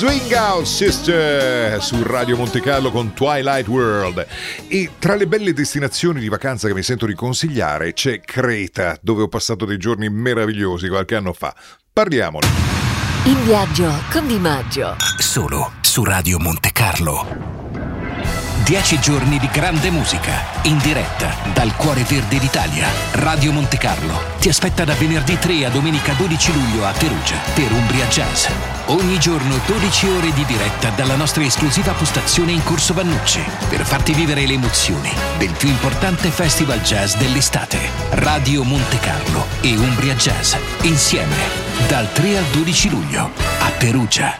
Swing Out Sister su Radio Monte Carlo con Twilight World. E tra le belle destinazioni di vacanza che mi sento di consigliare c'è Creta, dove ho passato dei giorni meravigliosi qualche anno fa. Parliamone. In viaggio con Di Maggio. Solo su Radio Monte Carlo. 10 giorni di grande musica, in diretta dal cuore verde d'Italia. Radio Monte Carlo ti aspetta da venerdì 3 a domenica 12 luglio a Perugia per Umbria Jazz. Ogni giorno 12 ore di diretta dalla nostra esclusiva postazione in Corso Vannucci per farti vivere le emozioni del più importante festival jazz dell'estate. Radio Monte Carlo e Umbria Jazz insieme dal 3 al 12 luglio a Perugia.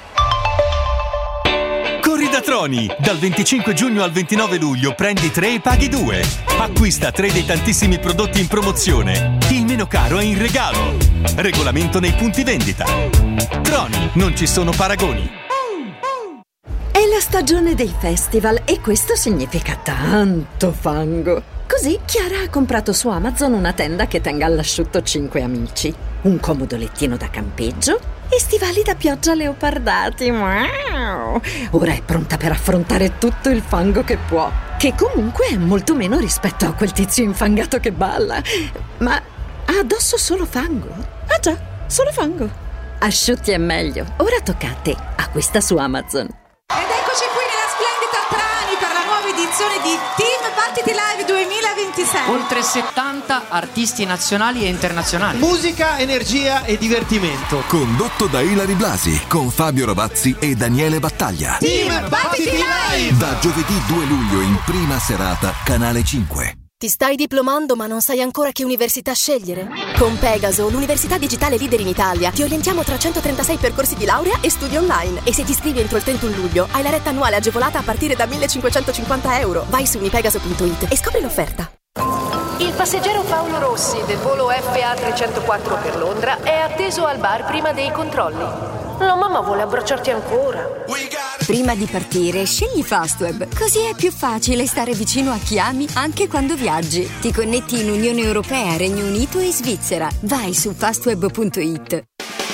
Da Troni, dal 25 giugno al 29 luglio prendi 3 e paghi 2. Acquista 3 dei tantissimi prodotti in promozione. Il meno caro è in regalo. Regolamento nei punti vendita. Troni, non ci sono paragoni. È la stagione dei festival e questo significa tanto fango. Così Chiara ha comprato su Amazon una tenda che tenga all'asciutto 5 amici, un comodo lettino da campeggio e stivali da pioggia leopardati. Wow! Ora è pronta per affrontare tutto il fango che può, che comunque è molto meno rispetto a quel tizio infangato che balla. Ma ha addosso solo fango? Ah già, solo fango. Asciutti è meglio. Ora tocca a te. Acquista su Amazon. Ed eccoci qui nella splendida Trani per la nuova edizione di Team Battiti Live 2026. Oltre 70 artisti nazionali e internazionali. Musica, energia e divertimento. Condotto da Ilari Blasi con Fabio Rovazzi e Daniele Battaglia. Team Battiti Live! Da giovedì 2 luglio in prima serata, Canale 5. Ti stai diplomando ma non sai ancora che università scegliere? Con Pegaso, l'università digitale leader in Italia, ti orientiamo tra 136 percorsi di laurea e studi online. E se ti iscrivi entro il 31 luglio, hai la retta annuale agevolata a partire da €1.550. Vai su unipegaso.it e scopri l'offerta. Il passeggero Paolo Rossi del volo FA 304 per Londra è atteso al bar prima dei controlli. La mamma vuole abbracciarti ancora. Prima di partire, scegli Fastweb, così è più facile stare vicino a chi ami anche quando viaggi. Ti connetti in Unione Europea, Regno Unito e Svizzera. Vai su fastweb.it.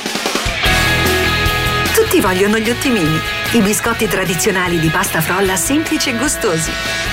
Tutti vogliono gli ottimini, i biscotti tradizionali di pasta frolla semplici e gustosi.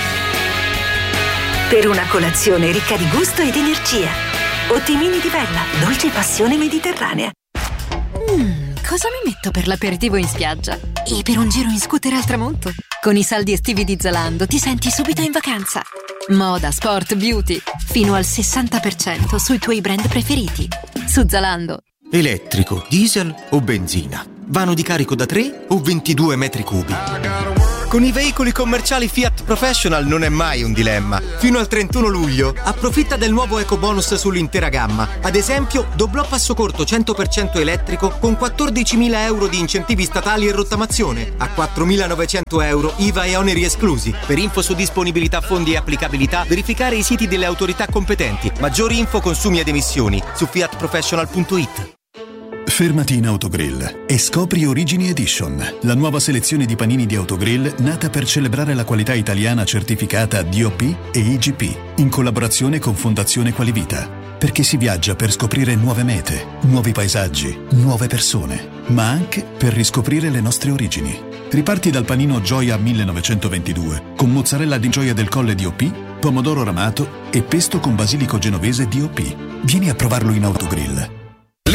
Per una colazione ricca di gusto ed energia. Ottimini di Bella, dolce passione mediterranea. Cosa mi metto per l'aperitivo in spiaggia? E per un giro in scooter al tramonto? Con i saldi estivi di Zalando ti senti subito in vacanza. Moda, sport, beauty, fino al 60% sui tuoi brand preferiti. Su Zalando. Elettrico, diesel o benzina? Vano di carico da 3 o 22 metri cubi? Con i veicoli commerciali Fiat Professional non è mai un dilemma. Fino al 31 luglio approfitta del nuovo ecobonus sull'intera gamma. Ad esempio, doblò passo corto 100% elettrico con 14.000 euro di incentivi statali e rottamazione, a 4.900 euro IVA e oneri esclusi. Per info su disponibilità, fondi e applicabilità, verificare i siti delle autorità competenti. Maggiori info, consumi ed emissioni su fiatprofessional.it. Fermati in Autogrill e scopri Origini Edition, la nuova selezione di panini di Autogrill nata per celebrare la qualità italiana certificata DOP e IGP, in collaborazione con Fondazione Qualivita. Perché si viaggia per scoprire nuove mete, nuovi paesaggi, nuove persone, ma anche per riscoprire le nostre origini. Riparti dal panino Gioia 1922, con mozzarella di Gioia del Colle DOP, pomodoro ramato e pesto con basilico genovese DOP. Vieni a provarlo in Autogrill.